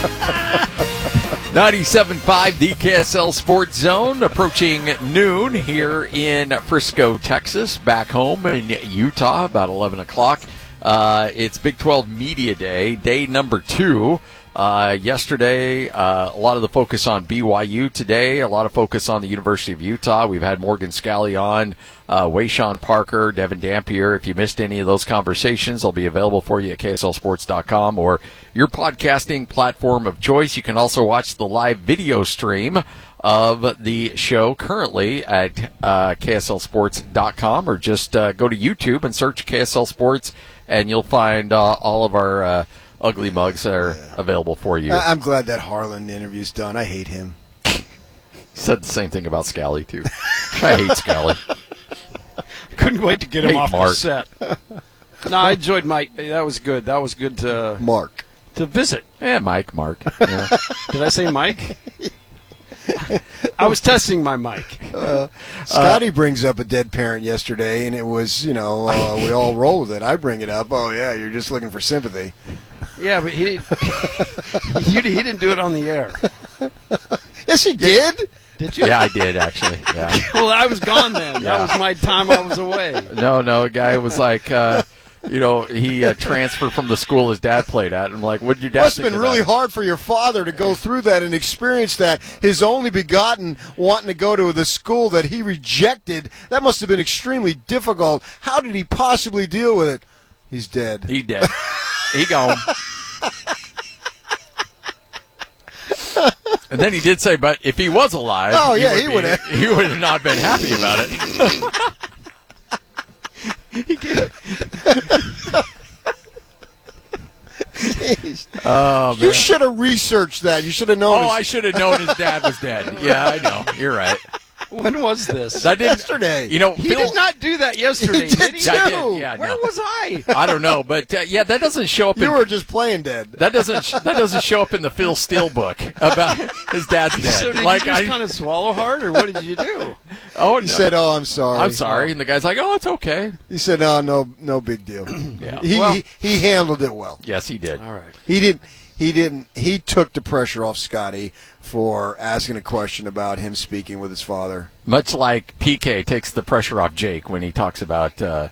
97.5, the KSL Sports Zone, approaching noon here in Frisco, Texas. Back home in Utah, about 11 o'clock. It's Big 12 Media Day, day number 2. Yesterday, a lot of the focus on BYU today, a lot of focus on the University of Utah. We've had Morgan Scally on, Wayshawn Parker, Devin Dampier. If you missed any of those conversations, they'll be available for you at KSLSports.com or your podcasting platform of choice. You can also watch the live video stream of the show currently at KSLSports.com or just go to YouTube and search KSL Sports, and you'll find all of our ugly mugs that are available for you. I'm glad that Harlan interview's done. I hate him. He said the same thing about Scally, too. I hate Scally. Couldn't wait to get him off Mark. the set. No, I enjoyed Mike. That was good. That was good to Mark. to visit. Yeah, Mark. Yeah. Did I say Mike? I was testing my mic. Scotty brings up a dead parent yesterday, and it was, we all roll with it. I bring it up. Oh, yeah, you're just looking for sympathy. Yeah, but he didn't do it on the air. Yes, he did. Did you? Yeah, I did, actually. Yeah. Well, I was gone then. Yeah. That was my time I was away. No, a guy was like, he transferred from the school his dad played at. I'm like, what did your dad Must think have been of really that? hard for your father to go through that and experience that. His only begotten wanting to go to the school that he rejected. That must have been extremely difficult. How did he possibly deal with it? He's dead. He did. He gone. And then he did say, but if he was alive, Oh, yeah, he would have. He would have not been happy about it. Jeez. Oh, man. You should have researched that. You should have known. Oh, I should have known his dad was dead. Yeah, I know. You're right. When was this? That didn't, Yesterday. You know, He Phil, did not do that yesterday, He did he? did I too. did, yeah, Where no. was I? I don't know, but that doesn't show up. You were just playing dead. That doesn't show up in the Phil Steele book about his dad's dead. So did you just kind of swallow hard, or what did you do? Oh, no. He said, "Oh, I'm sorry." I'm sorry, and the guy's like, "Oh, it's okay." He said, "No big deal." Yeah. He handled it well. Yes, he did. All right. He took the pressure off Scotty for asking a question about him speaking with his father. Much like PK takes the pressure off Jake when he talks about, the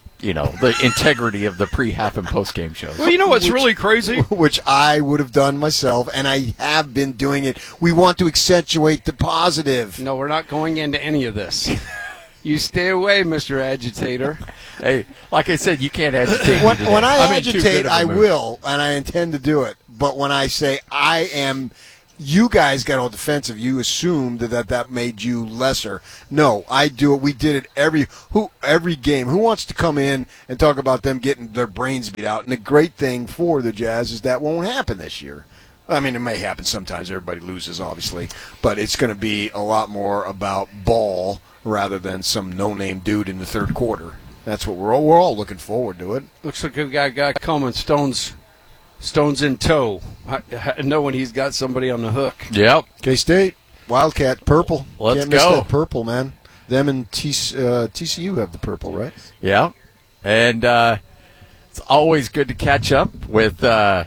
integrity of the pre-half and post-game shows. Well, you know what's really crazy? Which I would have done myself, and I have been doing it. We want to accentuate the positive. No, we're not going into any of this. You stay away, Mr. Agitator. Hey, like I said, you can't agitate. When, me today. when I I'm in too good agitate, of a I mood. will, and I intend to do it. But when I say I am, you guys got all defensive. You assumed that made you lesser. No, I do it. We did it every game. Who wants to come in and talk about them getting their brains beat out? And the great thing for the Jazz is that won't happen this year. I mean, it may happen sometimes. Everybody loses, obviously. But it's going to be a lot more about ball rather than some no-name dude in the third quarter. That's what we're all looking forward to it. Looks like we've got a guy coming. Stone's in tow. Knowing he's got somebody on the hook. Yep. K-State, Wildcat, purple. Let's Can't miss go. that purple, man. Them and TCU have the purple, right? Yeah. And it's always good to catch up with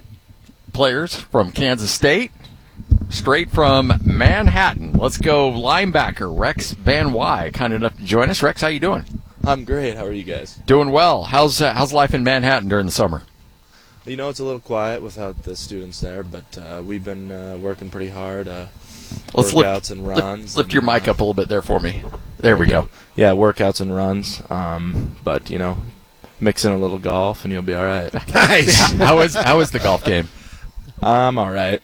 players from Kansas State, straight from Manhattan. Let's go linebacker Rex Van Wy, kind enough to join us. Rex, how you doing? I'm great. How are you guys? Doing well. How's life in Manhattan during the summer? You know, it's a little quiet without the students there, but we've been working pretty hard. Let's workouts and runs. Lift your mic up a little bit there for me. There we go. Yeah, workouts and runs. But, mix in a little golf and you'll be all right. Nice. How is the golf game? I'm all right.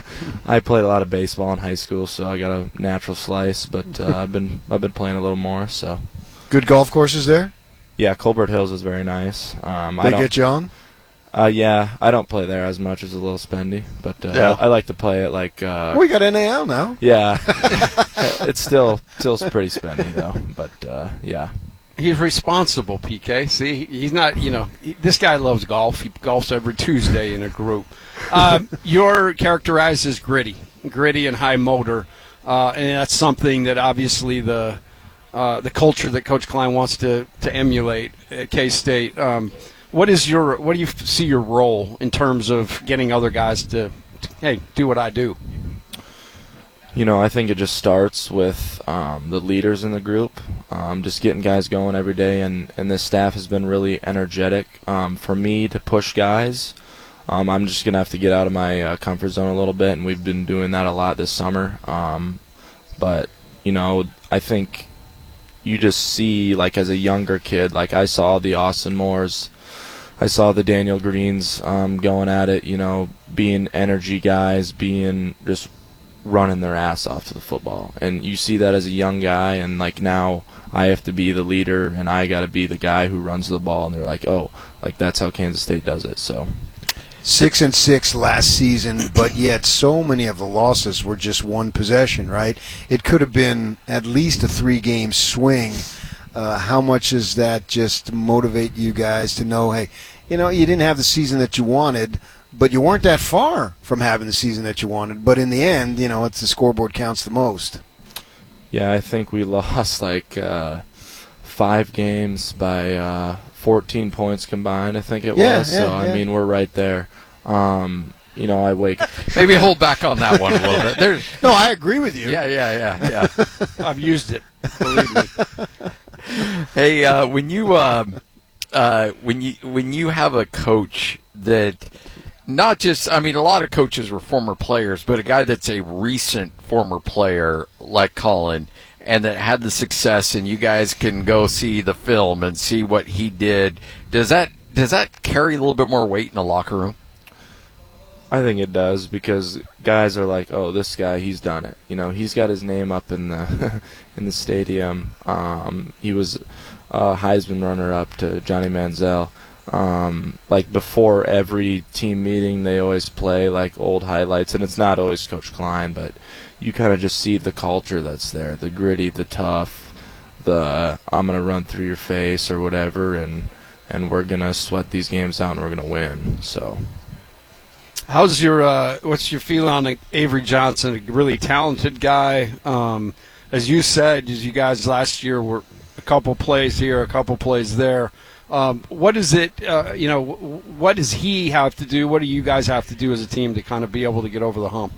I played a lot of baseball in high school, so I got a natural slice, but I've been playing a little more, so. Good golf courses there? Yeah, Colbert Hills is very nice. They get you on? Yeah, I don't play there as much. It's a little spendy, but Yeah. I like to play it like. We got NAL now. Yeah, it's still pretty spendy though. But yeah, He's responsible, PK. See, he's not, this guy loves golf. He golfs every Tuesday in a group. You're characterized as gritty and high motor, and that's something that obviously the culture that Coach Klein wants to emulate at K-State. What do you see your role in terms of getting other guys to hey, do what I do? You know, I think it just starts with the leaders in the group, just getting guys going every day, and this staff has been really energetic. For me to push guys, I'm just going to have to get out of my comfort zone a little bit, and we've been doing that a lot this summer. But, you know, I think you just see, like, as a younger kid, like I saw the Austin Moores, I saw the Daniel Greens going at it, you know, being energy guys, being just running their ass off to the football. And you see that as a young guy, and like now I have to be the leader and I got to be the guy who runs the ball, and they're like, oh, like that's how Kansas State does it. So 6-6 last season, but yet so many of the losses were just one possession, right? It could have been at least a 3-game swing. How much does that just motivate you guys to know, hey, you know, you didn't have the season that you wanted, but you weren't that far from having the season that you wanted. But in the end, you know, it's the scoreboard counts the most. Yeah, I think we lost like 5 games by 14 points combined, I think it was. So, I mean, we're right there. You know, I wake. Maybe hold back on that one a little bit. No, I agree with you. Yeah. I've used it, believe me. Hey, when you have a coach that not just, I mean, a lot of coaches were former players, but a guy that's a recent former player like Colin, and that had the success, and you guys can go see the film and see what he did. Does that carry a little bit more weight in the locker room? I think it does, because guys are like, oh, this guy, he's done it. You know, he's got his name up in the in the stadium. He was a Heisman runner-up to Johnny Manziel. Like before every team meeting, they always play like old highlights, and it's not always Coach Klein, but you kind of just see the culture that's there, the gritty, the tough, the I'm gonna run through your face or whatever, and we're gonna sweat these games out and we're gonna win. So. How's your what's your feeling on Avery Johnson, a really talented guy? As you said, as you guys last year were a couple plays here, a couple plays there. What is it, you know, what does he have to do? What do you guys have to do as a team to kind of be able to get over the hump?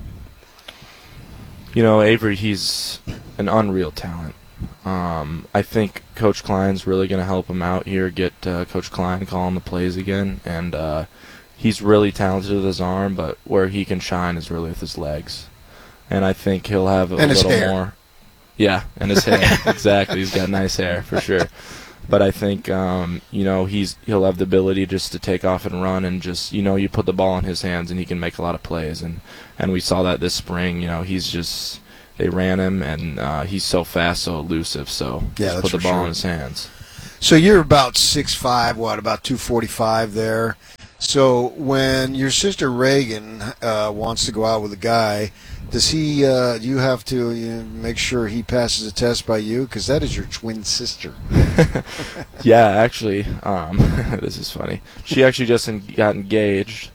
You know, Avery, he's an unreal talent. I think Coach Klein's really going to help him out here, get Coach Klein calling the plays again, and he's really talented with his arm, but where he can shine is really with his legs. And I think he'll have a little more. Yeah, and his hair. Exactly. He's got nice hair, for sure. But I think, you know, he'll have the ability just to take off and run, and just, you know, you put the ball in his hands and he can make a lot of plays. And we saw that this spring. You know, they ran him, and he's so fast, so elusive. So just put the ball in his hands. So you're about 6'5", about 245 there. So when your sister Reagan wants to go out with a guy, does he? Do you have to make sure he passes a test by you? Because that is your twin sister. Yeah, actually, this is funny. She actually just got engaged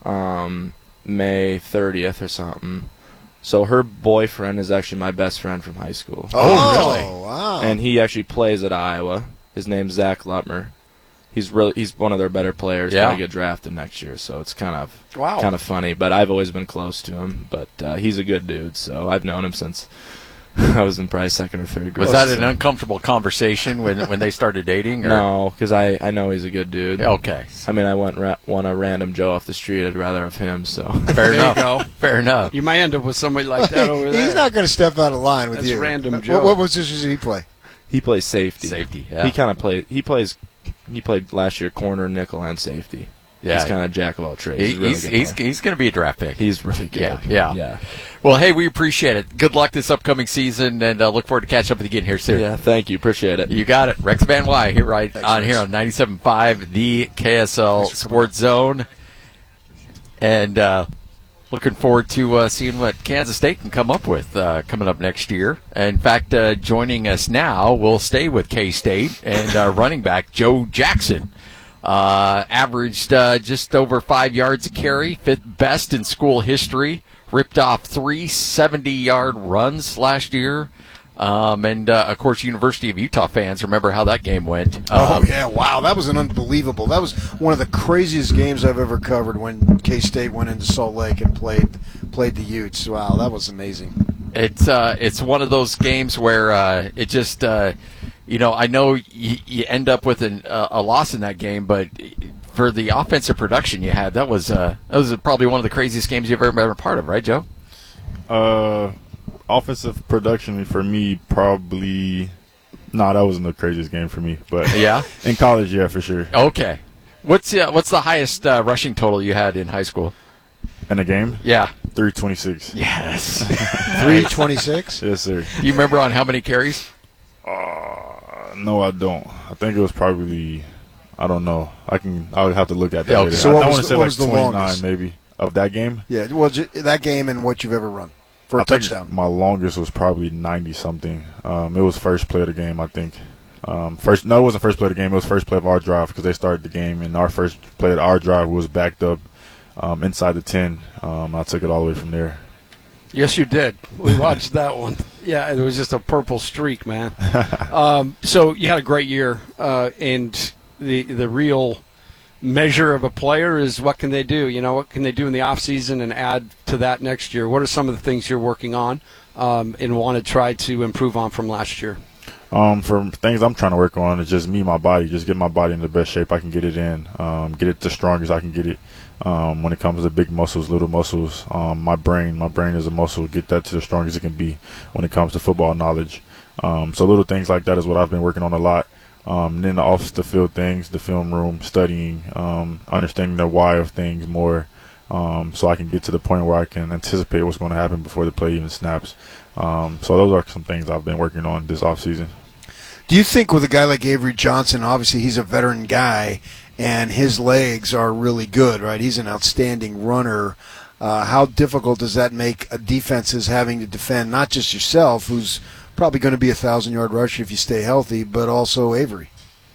May 30th or something. So her boyfriend is actually my best friend from high school. Oh, really? Wow. And he actually plays at Iowa. His name's Zach Lutmer. He's one of their better players. Yeah. Going to get drafted next year, so it's kind of funny. But I've always been close to him. But he's a good dude, so I've known him since I was in probably second or third grade. Was that an uncomfortable conversation when they started dating? Or? No, because I know he's a good dude. Okay. I mean, I want a random Joe off the street. I'd rather have him. So Fair enough. You go. Fair enough. You might end up with somebody like that over there. He's not going to step out of line with That's you. random Joe. What position did he play? he plays safety. Safety, yeah. He kind of He played last year corner, nickel, and safety. Yeah. He's kind of jack of all trades. He's going to be a draft pick. He's really good. Yeah. Well, hey, we appreciate it. Good luck this upcoming season, and look forward to catching up with you again here soon. Yeah, thank you. Appreciate it. You got it. Rex Van Wy here, right? Thanks, Here on 97.5, the KSL Sports Zone. And looking forward to seeing what Kansas State can come up with coming up next year. In fact, joining us now, we'll stay with K-State and running back Joe Jackson. Averaged just over 5 yards a carry, fifth best in school history. Ripped off 3 70-yard runs last year. And of course, University of Utah fans remember how that game went. Oh yeah, wow, that was an unbelievable. That was one of the craziest games I've ever covered when K-State went into Salt Lake and played the Utes. Wow, that was amazing. It's one of those games where it just I know you end up with a loss in that game, but for the offensive production you had, that was probably one of the craziest games you've ever been a part of, right, Joe? Offensive production for me, probably. No, that wasn't the craziest game for me, but yeah, in college, yeah, for sure. Okay, what's the highest rushing total you had in high school? In a game? Yeah, 326. Yes, 326. Yes, sir. Do you remember on how many carries? No, I don't. I think it was probably. I don't know. I'll have to look at that Yeah, later. so I what want was to say what like was the 29 longest? maybe of that game. Yeah, well, that game and what you've ever run for a I think touchdown. my longest was probably 90 something. It was first play of the game, I think. It wasn't first play of the game. It was first play of our drive because they started the game, and our first play of our drive was backed up inside the 10. I took it all the way from there. Yes, you did. We watched that one. Yeah, it was just a purple streak, man. So you had a great year, and the real measure of a player is what can they do? You know, what can they do in the off season and add to that next year? What are some of the things you're working on and want to try to improve on from last year? For things I'm trying to work on is just my body, just get my body in the best shape I can get it in, get it the strongest I can get it. When it comes to big muscles, little muscles, my brain is a muscle, get that to the strongest it can be when it comes to football knowledge. So little things like that is what I've been working on a lot. Then the off the field things, the film room, studying, understanding the why of things more, so I can get to the point where I can anticipate what's going to happen before the play even snaps. So those are some things I've been working on this offseason. Do you think with a guy like Avery Johnson, obviously he's a veteran guy, and his legs are really good, right? He's an outstanding runner. How difficult does that make a defenses having to defend not just yourself, who's probably going to be 1,000-yard rusher if you stay healthy, but also Avery?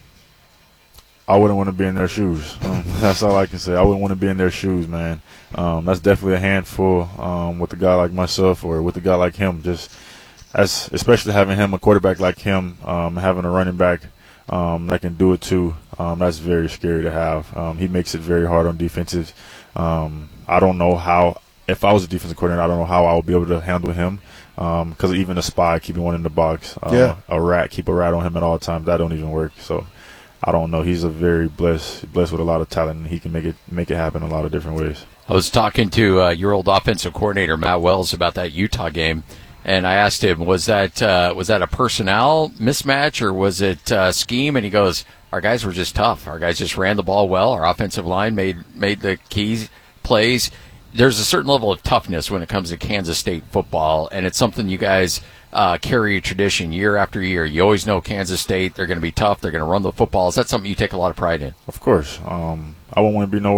I wouldn't want to be in their shoes. That's all I can say. I wouldn't want to be in their shoes, man. That's definitely a handful with a guy like myself or with a guy like him. Especially having him, a quarterback like him, having a running back that can do it too. That's very scary to have. He makes it very hard on defenses. I don't know how. If I was a defensive coordinator, I don't know how I would be able to handle him. Because even a spy, keeping one in the box, a rat, keep a rat on him at all times. That don't even work. So I don't know. He's a very blessed with a lot of talent, and he can make it happen in a lot of different ways. I was talking to your old offensive coordinator Matt Wells about that Utah game, and I asked him, was that a personnel mismatch or was it scheme? And he goes, our guys were just tough. Our guys just ran the ball well. Our offensive line made the key plays. There's a certain level of toughness when it comes to Kansas State football, and it's something you guys carry a tradition year after year. You always know Kansas State, they're going to be tough, they're going to run the football. Is that something you take a lot of pride in? Of course. I won't want to be no